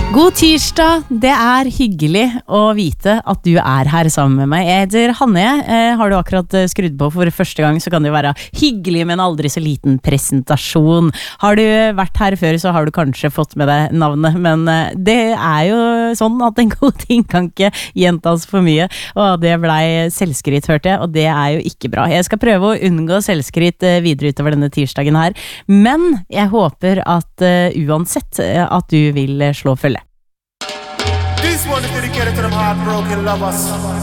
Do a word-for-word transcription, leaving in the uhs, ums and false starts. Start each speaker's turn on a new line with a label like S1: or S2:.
S1: God tirsdag, det er hyggelig å vite at du er her sammen med meg. Jeg heter Hanne, eh, har du akkurat skrudd på for første gang, så kan det jo være hyggelig, men aldri så liten presentasjon. Har du vært her før, så har du kanskje fått med deg navnet, men eh, det er jo sånn at en god ting kan ikke gjentas for mye, og det blei selvskryt, hørte jeg, og det er jo ikke bra. Jeg skal prøve å unngå selvskryt eh, videre utover denne tirsdagen her, men jeg håper at eh, uansett eh, at du vil eh, slå følge.
S2: This one is dedicated to them heartbroken lovers.